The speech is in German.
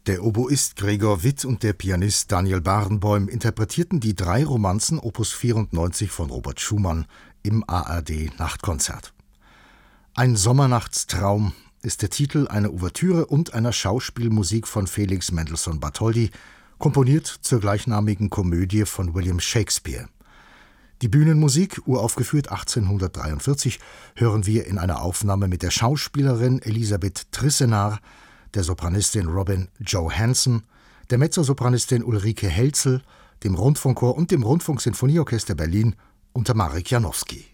Der Oboist Gregor Witt und der Pianist Daniel Barenboim interpretierten die 3 Romanzen Opus 94 von Robert Schumann im ARD-Nachtkonzert. Ein Sommernachtstraum ist der Titel einer Ouvertüre und einer Schauspielmusik von Felix Mendelssohn Bartholdy, komponiert zur gleichnamigen Komödie von William Shakespeare. Die Bühnenmusik, uraufgeführt 1843, hören wir in einer Aufnahme mit der Schauspielerin Elisabeth Trissenar, der Sopranistin Robin Johansen, der Mezzosopranistin Ulrike Helzel, dem Rundfunkchor und dem Rundfunksinfonieorchester Berlin unter Marek Janowski.